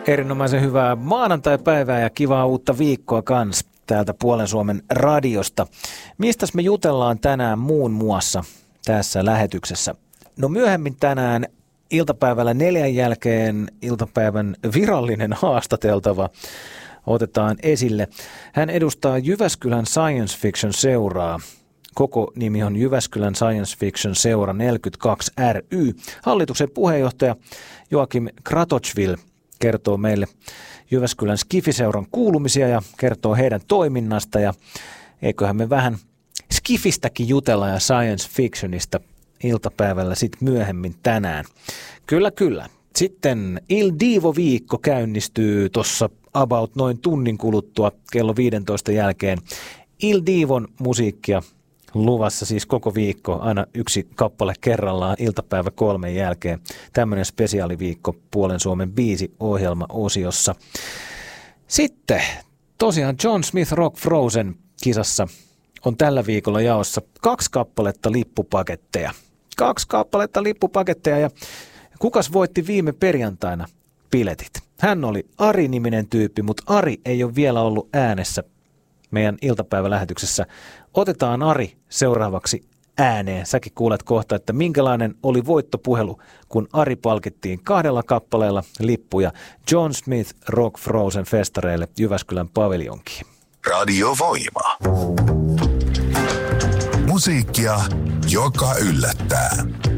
Erinomaisen hyvää maanantai-päivää ja kivaa uutta viikkoa kans täältä Puolen Suomen radiosta. Mistäs me jutellaan tänään muun muassa tässä lähetyksessä? No myöhemmin tänään iltapäivällä 4 jälkeen iltapäivän virallinen haastateltava otetaan esille. Hän edustaa Jyväskylän Science Fiction Seuraa. Koko nimi on Jyväskylän Science Fiction Seura 42 ry. Hallituksen puheenjohtaja Joakim Kratochvil kertoo meille Jyväskylän Skifiseuran kuulumisia ja kertoo heidän toiminnasta. Ja eiköhän me vähän Skifistäkin jutella ja science fictionista iltapäivällä sitten myöhemmin tänään. Kyllä. Sitten Il Divo-viikko käynnistyy tuossa about noin tunnin kuluttua kello 15 jälkeen. Il Divon musiikkia luvassa siis koko viikko, aina yksi kappale kerrallaan iltapäivä 3 jälkeen. Tämmöinen spesiaaliviikko Puolen Suomen biisi-ohjelma-osiossa. Sitten tosiaan John Smith Rock Frozen -kisassa on tällä viikolla jaossa 2 kappaletta lippupaketteja. 2 kappaletta lippupaketteja ja kukas voitti viime perjantaina biletit? Hän oli Ari-niminen tyyppi, mutta Ari ei ole vielä ollut äänessä meidän iltapäivälähetyksessä. Otetaan Ari seuraavaksi ääneen. Säkin kuulet kohta, että minkälainen oli voittopuhelu, kun Ari palkittiin 2 kappaleella lippuja John Smith Rock Frozen festareille Jyväskylän paviljonkiin. Radio Voima. Musiikkia, joka yllättää.